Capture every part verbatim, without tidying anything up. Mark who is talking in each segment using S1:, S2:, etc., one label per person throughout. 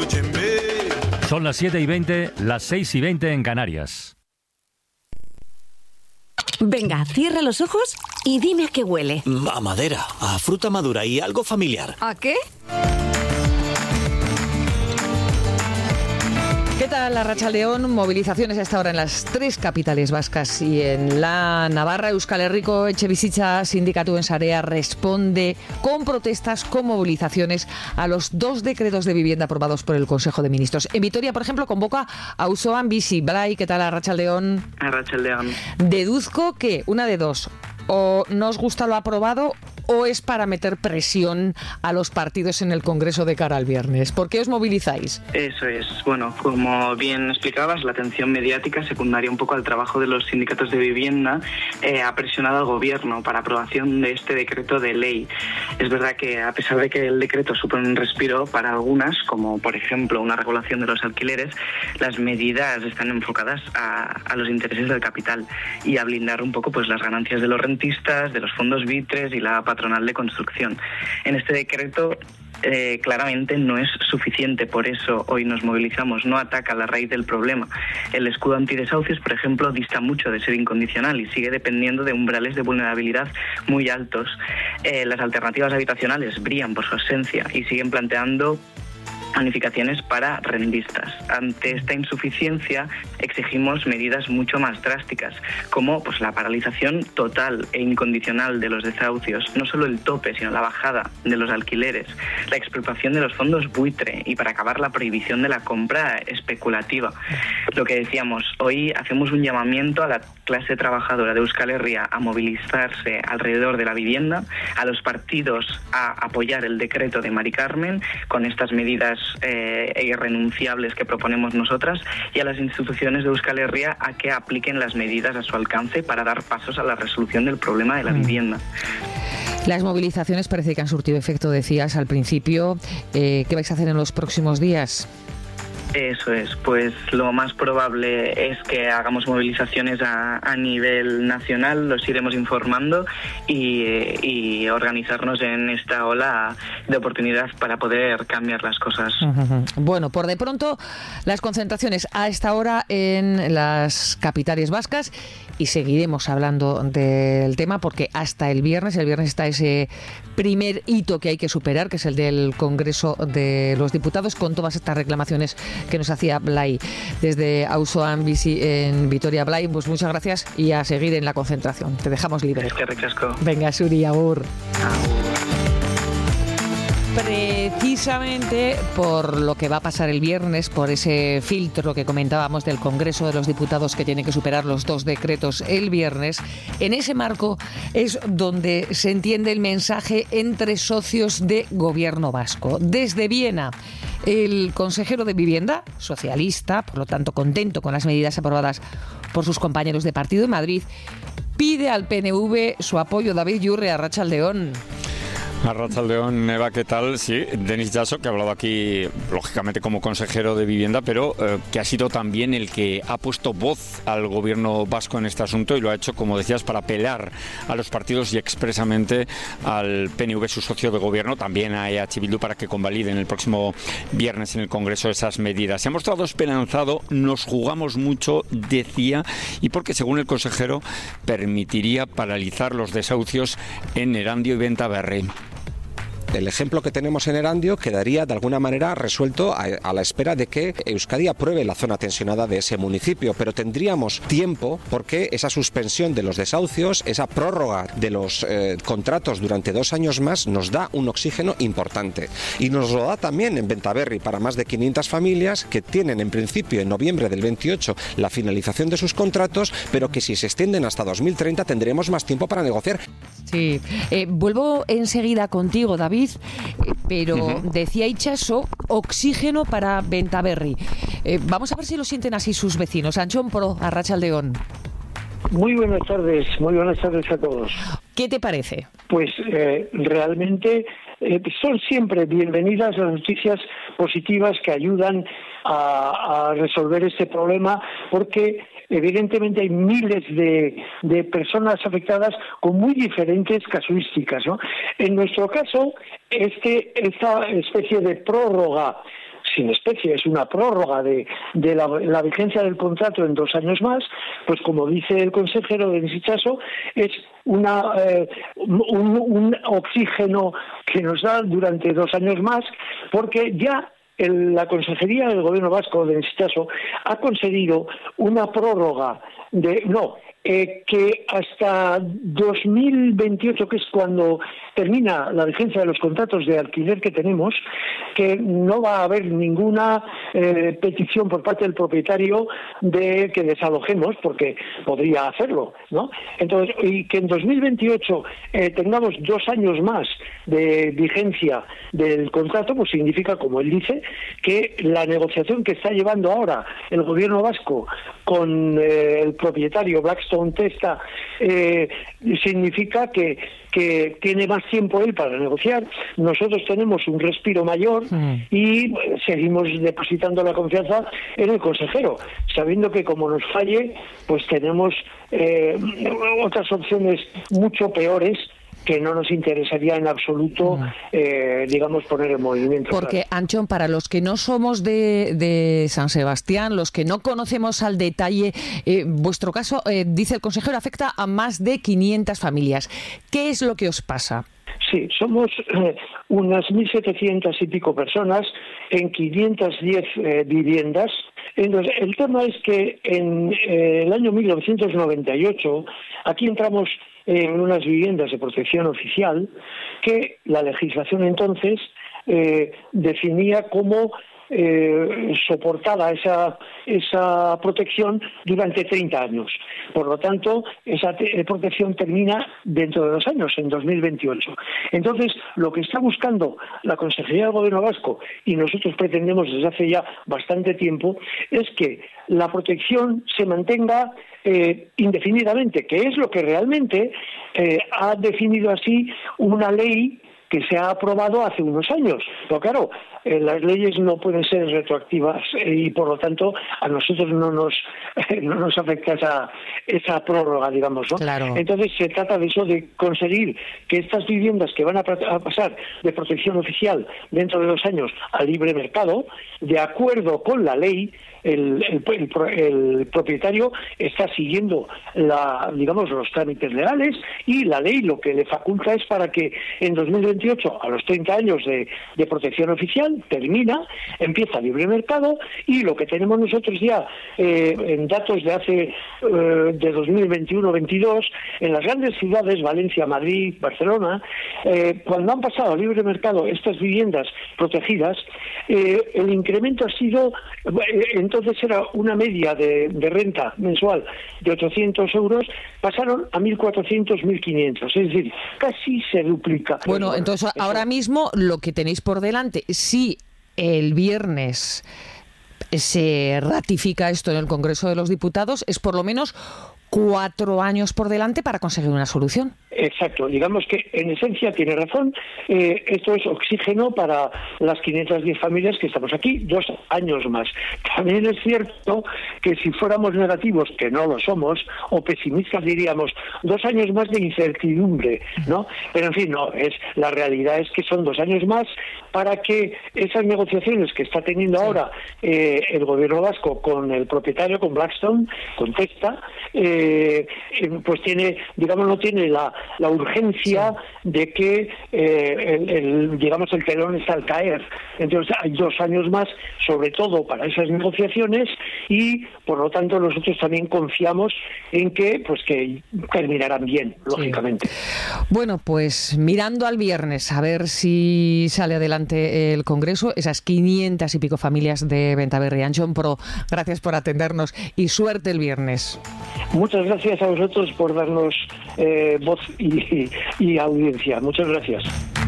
S1: Son las siete y veinte, las seis y veinte en Canarias.
S2: Venga, cierra los ojos y dime a qué huele.
S3: A madera, a fruta madura y algo familiar.
S2: ¿A qué?
S4: ¿Qué tal, Arratsaldeon? Movilizaciones a esta hora en las tres capitales vascas y en la Navarra. Euskal Herriko Etxebizitza Sindikatuen Sarea responde con protestas, con movilizaciones a los dos decretos de vivienda aprobados por el Consejo de Ministros. En Vitoria, por ejemplo, convoca a Auzoan Bizi. Blay, ¿qué tal, Arratsaldeon?
S5: Arratsaldeon.
S4: Deduzco que una de dos, o no os gusta lo aprobado o es para meter presión a los partidos en el Congreso de cara al viernes. ¿Por qué os movilizáis?
S5: Eso es. Bueno, como bien explicabas, la atención mediática, secundaria un poco al trabajo de los sindicatos de vivienda, eh, ha presionado al Gobierno para aprobación de este decreto de ley. Es verdad que, a pesar de que el decreto supone un respiro para algunas, como por ejemplo una regulación de los alquileres, las medidas están enfocadas a, a los intereses del capital y a blindar un poco pues las ganancias de los rentistas, de los fondos buitres y la patronal de construcción. En este decreto eh, claramente no es suficiente, por eso hoy nos movilizamos, no ataca la raíz del problema. El escudo antidesahucios, por ejemplo, dista mucho de ser incondicional y sigue dependiendo de umbrales de vulnerabilidad muy altos. Eh, las alternativas habitacionales brillan por su ausencia y siguen planteando bonificaciones para rentistas. Ante esta insuficiencia exigimos medidas mucho más drásticas, como pues la paralización total e incondicional de los desahucios, no solo el tope, sino la bajada de los alquileres, la expropiación de los fondos buitre y para acabar la prohibición de la compra especulativa. Lo que decíamos, hoy hacemos un llamamiento a la clase trabajadora de Euskal Herria a movilizarse alrededor de la vivienda, a los partidos a apoyar el decreto de Mari Carmen con estas medidas Eh, irrenunciables que proponemos nosotras y a las instituciones de Euskal Herria a que apliquen las medidas a su alcance para dar pasos a la resolución del problema de la mm. vivienda.
S4: Las movilizaciones parece que han surtido efecto, decías al principio. Eh, ¿Qué vais a hacer en los próximos días?
S5: Eso es, pues lo más probable es que hagamos movilizaciones a, a nivel nacional, los iremos informando y, y organizarnos en esta ola de oportunidad para poder cambiar las cosas.
S4: Uh-huh. Bueno, por de pronto las concentraciones a esta hora en las capitales vascas y seguiremos hablando del tema porque hasta el viernes, el viernes está ese primer hito que hay que superar, que es el del Congreso de los Diputados, con todas estas reclamaciones que nos hacía Blay desde Auzoan Bizi en Vitoria. Blay, pues muchas gracias y a seguir en la concentración. Te dejamos libre.
S5: Es que recasco.
S4: Venga, Suri, agur.
S5: Agur.
S4: Precisamente por lo que va a pasar el viernes, por ese filtro que comentábamos del Congreso de los Diputados que tiene que superar los dos decretos el viernes, en ese marco es donde se entiende el mensaje entre socios de gobierno vasco. Desde Viena, el consejero de Vivienda, socialista, por lo tanto contento con las medidas aprobadas por sus compañeros de partido en Madrid, pide al P N V su apoyo. David Yurre, Arratsaldeon.
S6: Arratsaldeon, Eva, ¿qué tal? Sí, Denis Jasso, que ha hablado aquí, lógicamente, como consejero de Vivienda, pero eh, que ha sido también el que ha puesto voz al gobierno vasco en este asunto y lo ha hecho, como decías, para apelar a los partidos y expresamente al P N V, su socio de gobierno, también a E H Bildu, para que convaliden el próximo viernes en el Congreso esas medidas. Se ha mostrado esperanzado, nos jugamos mucho, decía, y porque, según el consejero, permitiría paralizar los desahucios en Erandio y Bentaberri.
S7: El ejemplo que tenemos en Erandio quedaría de alguna manera resuelto a, a la espera de que Euskadi apruebe la zona tensionada de ese municipio, pero tendríamos tiempo porque esa suspensión de los desahucios, esa prórroga de los eh, contratos durante dos años más nos da un oxígeno importante y nos lo da también en Bentaberri para más de quinientas familias que tienen en principio en noviembre del veintiocho la finalización de sus contratos, pero que si se extienden hasta dos mil treinta tendremos más tiempo para negociar.
S4: Sí, eh, vuelvo enseguida contigo, David, pero uh-huh. decía Itxaso, oxígeno para Bentaberri. Eh, vamos a ver si lo sienten así sus vecinos. Antxon Pro, Arratsaldeon.
S8: Muy buenas tardes, muy buenas tardes a todos.
S4: ¿Qué te parece?
S8: Pues eh, realmente eh, son siempre bienvenidas las noticias positivas que ayudan a, a resolver este problema, porque evidentemente hay miles de, de personas afectadas con muy diferentes casuísticas, ¿no? En nuestro caso, este esta especie de prórroga sin especie, es una prórroga de, de la, la vigencia del contrato en dos años más, pues como dice el consejero Denis Itxaso, es una eh, un, un oxígeno que nos da durante dos años más, porque ya el, la Consejería del Gobierno Vasco, Denis Itxaso, ha concedido una prórroga de... no Eh, que hasta dos mil veintiocho, que es cuando termina la vigencia de los contratos de alquiler que tenemos, que no va a haber ninguna eh, petición por parte del propietario de que desalojemos, porque podría hacerlo, ¿no? Entonces, y que en dos mil veintiocho eh, tengamos dos años más de vigencia del contrato, pues significa, como él dice, que la negociación que está llevando ahora el Gobierno vasco con eh, el propietario Blackstone Testa eh, significa que, que tiene más tiempo él para negociar. Nosotros tenemos un respiro mayor mm. y seguimos depositando la confianza en el consejero, sabiendo que como nos falle, pues tenemos eh, otras opciones mucho peores que no nos interesaría en absoluto, eh, digamos, poner en movimiento.
S4: Porque, claro. Antxon, para los que no somos de, de San Sebastián, los que no conocemos al detalle, eh, vuestro caso, eh, dice el consejero, afecta a más de quinientas familias. ¿Qué es lo que os pasa?
S8: Sí, somos eh, unas mil setecientas y pico personas en quinientas diez eh, viviendas. Entonces, el tema es que en eh, el año mil novecientos noventa y ocho, aquí entramos en unas viviendas de protección oficial que la legislación entonces eh, definía como eh, soportada esa, esa protección durante treinta años. Por lo tanto, esa te- protección termina dentro de dos años, en dos mil veintiocho. Entonces, lo que está buscando la Consejería del Gobierno Vasco, y nosotros pretendemos desde hace ya bastante tiempo, es que la protección se mantenga eh, indefinidamente, que es lo que realmente eh, ha definido así una ley que se ha aprobado hace unos años. Pero claro, eh, las leyes no pueden ser retroactivas eh, y por lo tanto a nosotros no nos eh, no nos afecta esa esa prórroga, digamos, ¿no?
S4: Claro.
S8: Entonces se trata de eso, de conseguir que estas viviendas que van a, a pasar de protección oficial dentro de dos años a libre mercado, de acuerdo con la ley, el, el, el, el propietario está siguiendo la, digamos, los trámites legales, y la ley lo que le faculta es para que en dos mil veintiocho, a los treinta años de, de protección oficial, termina, empieza libre mercado, y lo que tenemos nosotros ya eh, en datos de hace eh, de dos mil veintiuno veintidós, en las grandes ciudades, Valencia, Madrid, Barcelona, eh, cuando han pasado a libre mercado estas viviendas protegidas, eh, el incremento ha sido, eh, entonces era una media de, de renta mensual de ochocientos euros, pasaron a mil cuatrocientos, mil quinientos, es decir, casi se duplica.
S4: Bueno, bueno entonces eso. Ahora mismo lo que tenéis por delante, si el viernes se ratifica esto en el Congreso de los Diputados, es por lo menos cuatro años por delante para conseguir una solución.
S8: Exacto, digamos que en esencia tiene razón, eh, esto es oxígeno para las quinientas diez familias que estamos aquí, dos años más. También es cierto que si fuéramos negativos, que no lo somos, o pesimistas diríamos, dos años más de incertidumbre, ¿no? Pero en fin, no, es la realidad es que son dos años más para que esas negociaciones que está teniendo sí. ahora eh, el Gobierno vasco con el propietario, con Blackstone, con Testa, eh, pues tiene, digamos, no tiene la la urgencia sí. de que eh, el, el, digamos el telón está al caer. Entonces hay dos años más, sobre todo para esas negociaciones, y por lo tanto nosotros también confiamos en que pues que terminarán bien, lógicamente.
S4: Sí. Bueno, pues mirando al viernes a ver si sale adelante el Congreso, esas quinientas y pico familias de Bentaberri. Antxon Pro, gracias por atendernos y suerte el viernes.
S8: Muchas gracias a vosotros por darnos eh, voz y, y audiencia. Muchas gracias.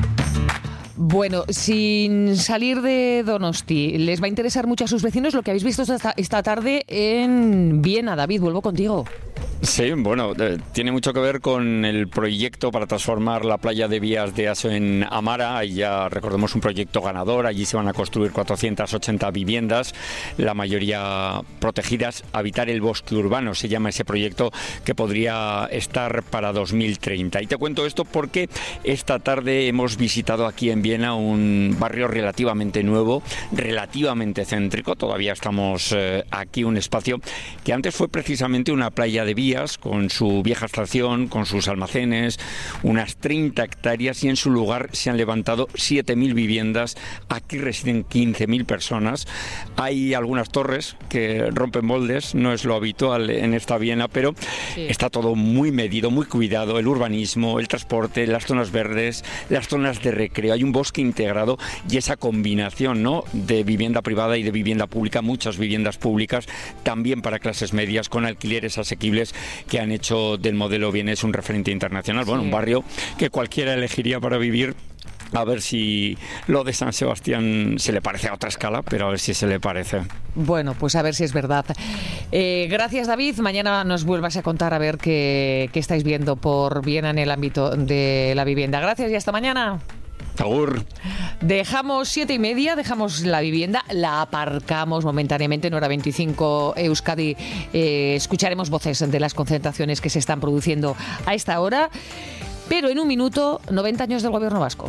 S4: Bueno, sin salir de Donosti, les va a interesar mucho a sus vecinos lo que habéis visto esta, esta tarde en Viena. David, vuelvo contigo.
S6: Sí, bueno, eh, tiene mucho que ver con el proyecto para transformar la playa de Vías de Aso en Amara. Ahí ya recordemos un proyecto ganador. Allí se van a construir cuatrocientas ochenta viviendas, la mayoría protegidas. Habitar el bosque urbano se llama ese proyecto, que podría estar para dos mil treinta. Y te cuento esto porque esta tarde hemos visitado aquí en Viena un barrio relativamente nuevo, relativamente céntrico. Todavía estamos eh, aquí, un espacio que antes fue precisamente una playa de Vías, con su vieja estación, con sus almacenes, unas treinta hectáreas, y en su lugar se han levantado siete mil viviendas. Aquí residen quince mil personas. Hay algunas torres que rompen moldes, no es lo habitual en esta Viena, pero sí, está todo muy medido, muy cuidado. El urbanismo, el transporte, las zonas verdes, las zonas de recreo. Hay un bosque integrado y esa combinación, ¿no?, de vivienda privada y de vivienda pública, muchas viviendas públicas, también para clases medias, con alquileres asequibles, que han hecho del modelo vienés un referente internacional. Bueno, sí, un barrio que cualquiera elegiría para vivir. A ver si lo de San Sebastián se le parece a otra escala, pero a ver si se le parece.
S4: Bueno, pues a ver si es verdad. Eh, gracias, David. Mañana nos vuelvas a contar a ver qué, qué estáis viendo por Viena en el ámbito de la vivienda. Gracias y hasta mañana.
S6: Agur.
S4: Dejamos siete y media, dejamos la vivienda, la aparcamos momentáneamente en hora veinticinco Euskadi. Eh, escucharemos voces de las concentraciones que se están produciendo a esta hora, pero en un minuto, noventa años del gobierno vasco.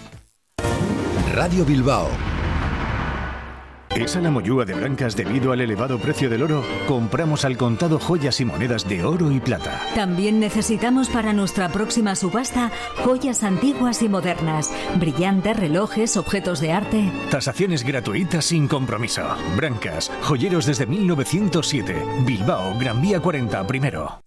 S9: Radio Bilbao.
S10: ¿Es a la mollúa de Brancas debido al elevado precio del oro? Compramos al contado joyas y monedas de oro y plata.
S11: También necesitamos para nuestra próxima subasta joyas antiguas y modernas, brillantes, relojes, objetos de arte.
S10: Tasaciones gratuitas sin compromiso. Brancas, joyeros desde mil novecientos siete. Bilbao, Gran Vía cuarenta, primero.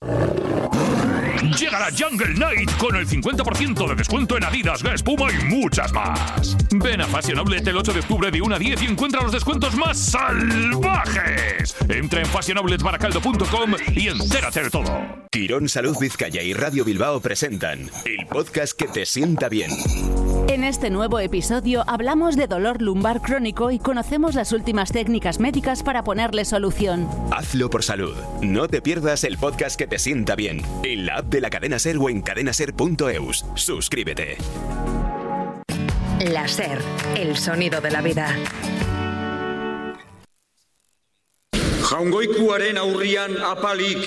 S12: Llega la Jungle Night con el cincuenta por ciento de descuento en Adidas, Guess, Puma y muchas más. Ven a Fashion Outlet el ocho de octubre de una a diez y encuentra los descuentos más salvajes. Entra en fashion outlet baracaldo punto com y entérate de todo.
S9: Quirón Salud Vizcaya y Radio Bilbao presentan el podcast que te sienta bien.
S13: En este nuevo episodio hablamos de dolor lumbar crónico y conocemos las últimas técnicas médicas para ponerle solución.
S9: Hazlo por salud. No te pierdas el podcast que te sienta bien en la app de la Cadena Ser o en cadenaser punto eus. Suscríbete.
S2: La Ser, el sonido de la vida.
S14: Jaungoikuaren aurrian apalik,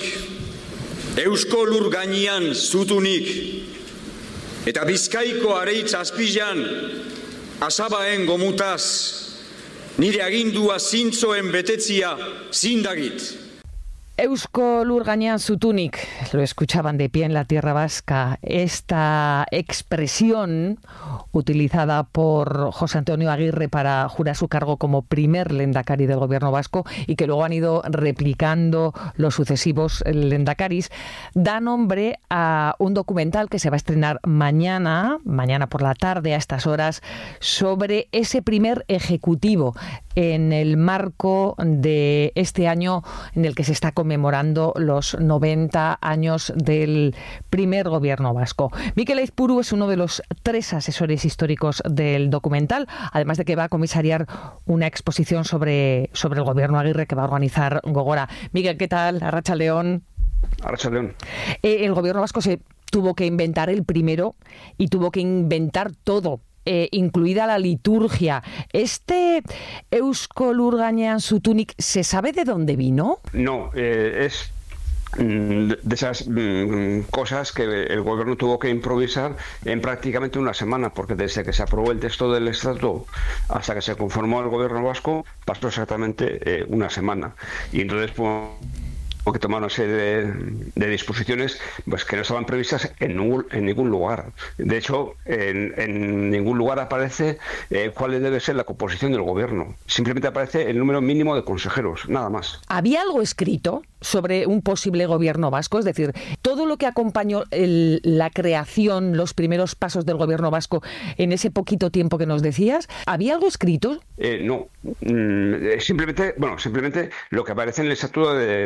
S14: Eusko lur gainean zutunik, eta Bizkaiko areitz azpilan, asabaen gomutaz, nire agindua zintzoen betetzia zindagit.
S4: Eusko lur gainean zutunik, lo escuchaban de pie en la tierra vasca. Esta expresión utilizada por José Antonio Aguirre para jurar su cargo como primer lehendakari del gobierno vasco y que luego han ido replicando los sucesivos lehendakaris, da nombre a un documental que se va a estrenar mañana, mañana por la tarde a estas horas, sobre ese primer ejecutivo en el marco de este año en el que se está conmemorando los noventa años del primer gobierno vasco. Mikel Aizpuru es uno de los tres asesores históricos del documental, además de que va a comisariar una exposición sobre, sobre el gobierno Aguirre que va a organizar Gogora. Mikel, ¿qué tal? Arratsaldeon.
S15: Arratsaldeon.
S4: Eh, el gobierno vasco se tuvo que inventar el primero y tuvo que inventar todo. Eh, incluida la liturgia. ¿Este Eusko lur gainean zutunik se sabe de dónde vino?
S15: No, eh, es de esas mm, cosas que el gobierno tuvo que improvisar en prácticamente una semana, porque desde que se aprobó el texto del estatuto hasta que se conformó el gobierno vasco pasó exactamente eh, una semana. Y entonces pues, que tomar una serie de, de disposiciones pues que no estaban previstas en ningún, en ningún lugar. De hecho, en, en ningún lugar aparece eh, cuál debe ser la composición del gobierno. Simplemente aparece el número mínimo de consejeros, nada más.
S4: ¿Había algo escrito sobre un posible gobierno vasco? Es decir, todo lo que acompañó el, la creación, los primeros pasos del gobierno vasco en ese poquito tiempo que nos decías, ¿había algo escrito?
S15: Eh, no. Mm, simplemente, bueno, simplemente lo que aparece en el estatuto de, de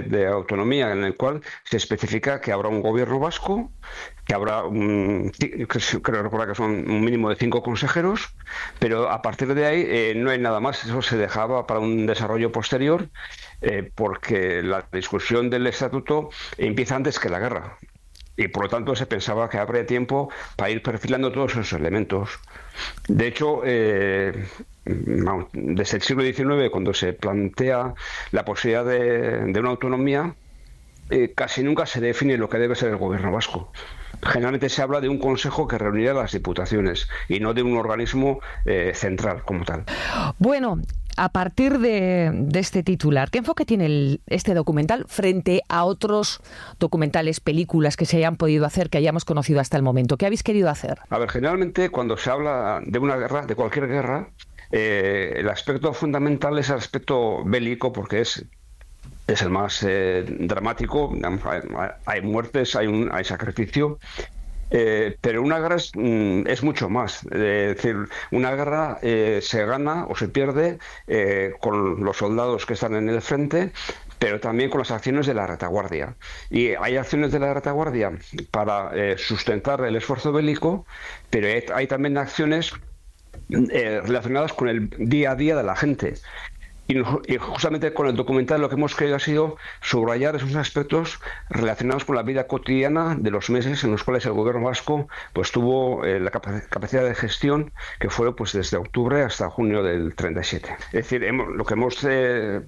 S15: autonomía, en el cual se especifica que habrá un gobierno vasco, que habrá, un, creo recordar que son un mínimo de cinco consejeros, pero a partir de ahí eh, no hay nada más. Eso se dejaba para un desarrollo posterior, eh, porque la discusión del estatuto empieza antes que la guerra. Y por lo tanto se pensaba que habría tiempo para ir perfilando todos esos elementos. De hecho, eh, desde el siglo diecinueve, cuando se plantea la posibilidad de, de una autonomía, eh, casi nunca se define lo que debe ser el gobierno vasco. Generalmente se habla de un consejo que reunirá las diputaciones y no de un organismo eh, central como tal.
S4: Bueno, a partir de, de este titular, ¿qué enfoque tiene el, este documental frente a otros documentales, películas que se hayan podido hacer, que hayamos conocido hasta el momento? ¿Qué habéis querido hacer?
S15: A ver, generalmente cuando se habla de una guerra, de cualquier guerra, eh, el aspecto fundamental es el aspecto bélico, porque es es el más eh, dramático. Hay, hay muertes, hay, un, hay sacrificio. Eh, pero una guerra es, mm, es mucho más. Eh, es decir, una guerra eh, se gana o se pierde eh, con los soldados que están en el frente, pero también con las acciones de la retaguardia. Y hay acciones de la retaguardia para eh, sustentar el esfuerzo bélico, pero hay, hay también acciones eh, relacionadas con el día a día de la gente. Y justamente con el documental lo que hemos querido ha sido subrayar esos aspectos relacionados con la vida cotidiana de los meses en los cuales el gobierno vasco pues tuvo eh, la capacidad de gestión, que fue pues desde octubre hasta junio del treinta y siete. Es decir, hemos, lo que hemos eh,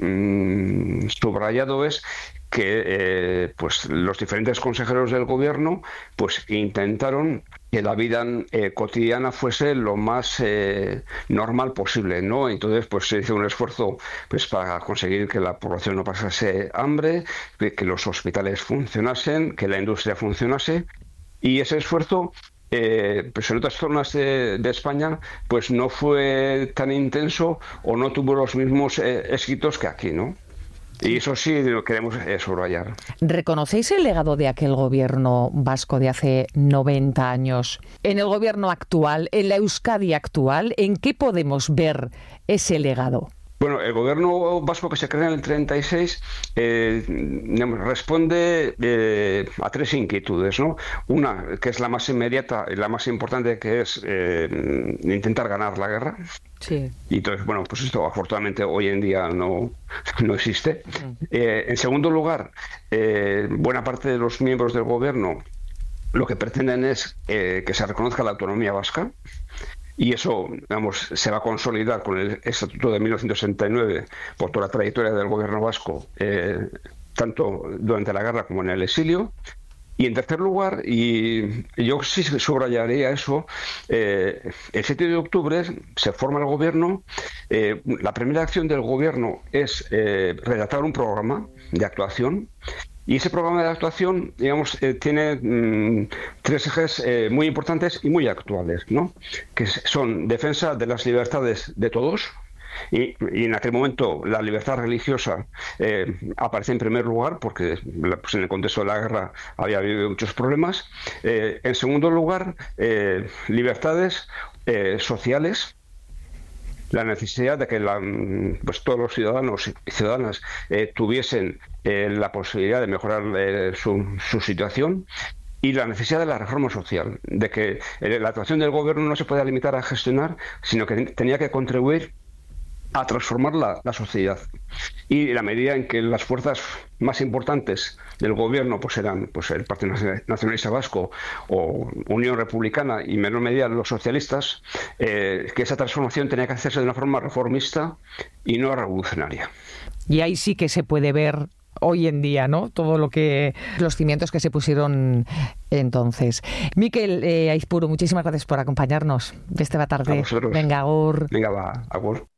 S15: mmm, subrayado es que eh, pues los diferentes consejeros del gobierno pues intentaron que la vida eh, cotidiana fuese lo más eh, normal posible, ¿no? Entonces pues se hizo un esfuerzo pues para conseguir que la población no pasase hambre, que los hospitales funcionasen, que la industria funcionase, y ese esfuerzo Eh, pues en otras zonas de, de España pues no fue tan intenso o no tuvo los mismos eh, éxitos que aquí, ¿no? Y eso sí lo queremos eh, subrayar.
S4: ¿Reconocéis el legado de aquel gobierno vasco de hace noventa años? En el gobierno actual, en la Euskadi actual, ¿en qué podemos ver ese legado?
S15: Bueno, el gobierno vasco que se crea en el treinta y seis eh, responde eh, a tres inquietudes, ¿no? Una, que es la más inmediata y la más importante, que es eh, intentar ganar la guerra.
S4: Sí.
S15: Y entonces, bueno, pues esto afortunadamente hoy en día no, no existe. Eh, en segundo lugar, eh, buena parte de los miembros del gobierno lo que pretenden es eh, que se reconozca la autonomía vasca. Y eso, digamos, se va a consolidar con el Estatuto de mil novecientos sesenta y nueve por toda la trayectoria del gobierno vasco, eh, tanto durante la guerra como en el exilio. Y en tercer lugar, y yo sí subrayaría eso, eh, el siete de octubre se forma el gobierno. Eh, la primera acción del gobierno es eh, redactar un programa de actuación. Y ese programa de actuación, digamos, eh, tiene mmm, tres ejes eh, muy importantes y muy actuales, ¿no? Que son defensa de las libertades de todos. Y, y en aquel momento la libertad religiosa eh, aparece en primer lugar porque pues, en el contexto de la guerra había habido muchos problemas. Eh, en segundo lugar, eh, libertades eh, sociales. La necesidad de que la, pues, todos los ciudadanos y ciudadanas eh, tuviesen eh, la posibilidad de mejorar eh, su, su situación, y la necesidad de la reforma social, de que eh, la actuación del gobierno no se podía limitar a gestionar, sino que tenía que contribuir a transformar la, la sociedad. Y la medida en que las fuerzas más importantes del gobierno pues eran pues el Partido Nacionalista Vasco o Unión Republicana, y en menor medida los socialistas, eh, que esa transformación tenía que hacerse de una forma reformista y no revolucionaria.
S4: Y ahí sí que se puede ver hoy en día, ¿no? Todo lo que los cimientos que se pusieron entonces. Mikel eh, Aizpuru, muchísimas gracias por acompañarnos de esta tarde.
S15: A vosotros.
S4: Venga, agur.
S15: Venga, va, agur.